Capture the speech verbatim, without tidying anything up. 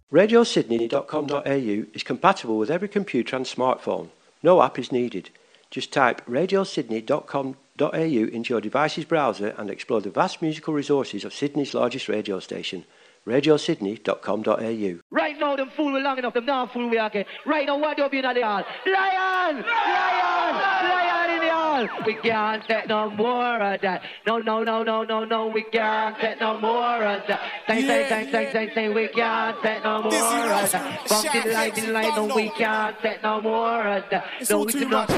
radio sydney dot com dot a u is compatible with every computer and smartphone. No app is needed. Just type radio sydney dot com dot a u into your device's browser and explore the vast musical resources of Sydney's largest radio station. radio sydney dot com dot a u. Right now, them fool we long enough, them now fool we again. Right now, what do you be in the hall? Lion! Lion! Lion in the hall! We can't take no more of that. No, no, no, no, no, no, we can't take no more of that. Say, say, say, say, say, say, we can't take no more of that. Funky lightning light, no, we can't take no more of that. No, we do not.